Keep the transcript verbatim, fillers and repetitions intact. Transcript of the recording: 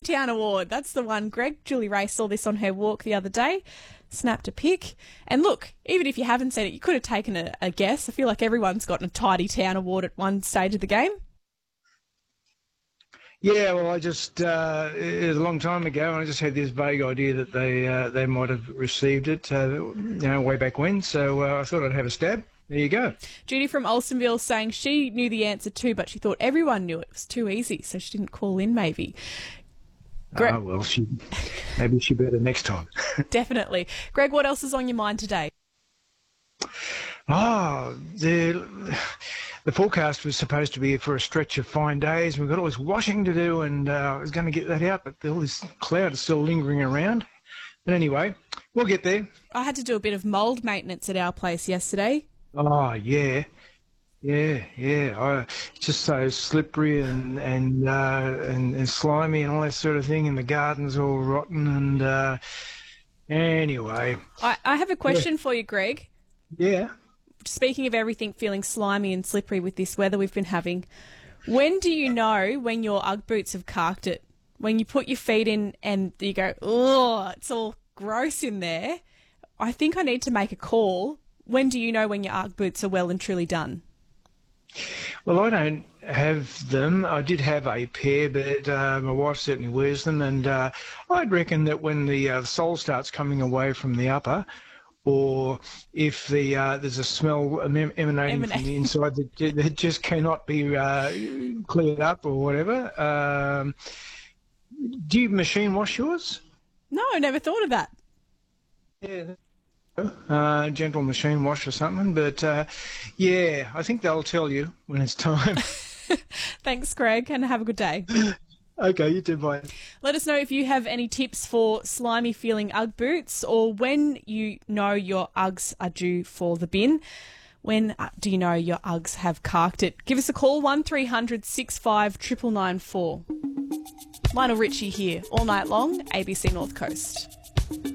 Town Award. That's the one, Greg. Julie Ray saw this on her walk the other day, snapped a pic. And look, even if you haven't seen it, you could have taken a, a guess. I feel like everyone's gotten a Tidy Town Award at one stage of the game. Yeah, well, I just, uh, it was a long time ago, and I just had this vague idea that they uh, they might have received it, uh, you know, way back when, so uh, I thought I'd have a stab. There you go. Judy from Alstonville saying she knew the answer too, but she thought everyone knew it. It was too easy, so she didn't call in maybe. Gre- oh, well, she, maybe she better next time. Definitely. Greg, what else is on your mind today? Oh, the... The forecast was supposed to be for a stretch of fine days. We've got all this washing to do, and uh, I was going to get that out, but all this cloud is still lingering around. But anyway, we'll get there. I had to do a bit of mould maintenance at our place yesterday. Oh, yeah. Yeah, yeah. I, it's just so slippery and and, uh, and and slimy and all that sort of thing, and the garden's all rotten. And uh, anyway. I, I have a question yeah. for you, Greg. Yeah. Speaking of everything feeling slimy and slippery with this weather we've been having, when do you know when your Ugg boots have carked it? When you put your feet in and you go, oh, it's all gross in there. I think I need to make a call. When do you know when your Ugg boots are well and truly done? Well, I don't have them. I did have a pair, but uh, my wife certainly wears them, and uh, I'd reckon that when the uh, sole starts coming away from the upper, or if the uh, there's a smell emanating, emanating from the inside that, that just cannot be uh, cleared up or whatever. Um, do you machine wash yours? No, I never thought of that. Yeah, uh, gentle machine wash or something. But uh, yeah, I think they'll tell you when it's time. Thanks, Greg, and have a good day. Okay, you too, bye. Let us know if you have any tips for slimy feeling Ugg boots, or when you know your Uggs are due for the bin. When do you know your Uggs have carked it? Give us a call, one three hundred six five nine nine nine four. Lionel Richie here, all night long, A B C North Coast.